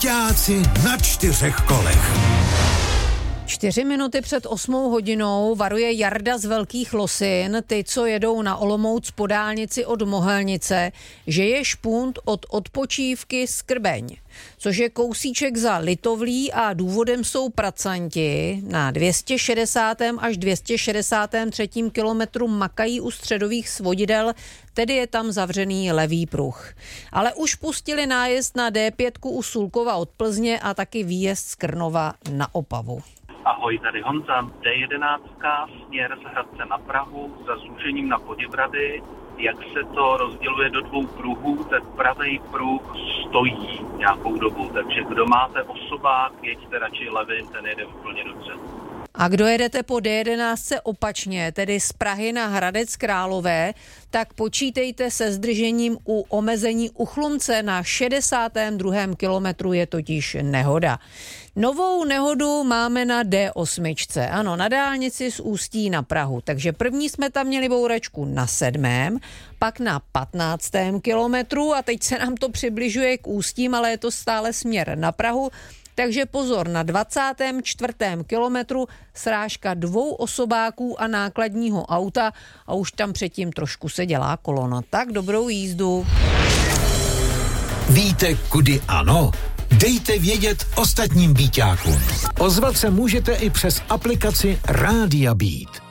Byťáci na 4 kolech. 4 minuty před 8 hodinou varuje Jarda z Velkých Losin, ty, co jedou na Olomouc po dálnici od Mohelnice, že je špunt od odpočívky Skrbeň, což je kousíček za Litovlí a důvodem jsou pracanti. Na 260. až 263. kilometru makají u středových svodidel, tedy je tam zavřený levý pruh. Ale už pustili nájezd na D5 u Sulkova od Plzně a taky výjezd z Krnova na Opavu. Ahoj, tady Honza, D11, směr z Hradce na Prahu, za zúžením na Poděbrady. Jak se to rozděluje do 2 pruhů, tak pravý pruh stojí nějakou dobu, takže kdo máte osobák, jeďte radši levým, ten jede úplně dobře. A kdo jedete po D11 opačně, tedy z Prahy na Hradec Králové, tak počítejte se zdržením u omezení u Chlumce na 62. kilometru je totiž nehoda. Novou nehodu máme na D8, ano, na dálnici z Ústí na Prahu, takže první jsme tam měli bouračku na 7., pak na 15. kilometru a teď se nám to přibližuje k Ústím, ale je to stále směr na Prahu. Takže pozor, na 24. kilometru srážka 2 osobáků a nákladního auta a už tam předtím trošku se dělá kolona. Tak dobrou jízdu. Víte, kudy ano? Dejte vědět ostatním byťákům. Ozvat se můžete i přes aplikaci Rádia Beat.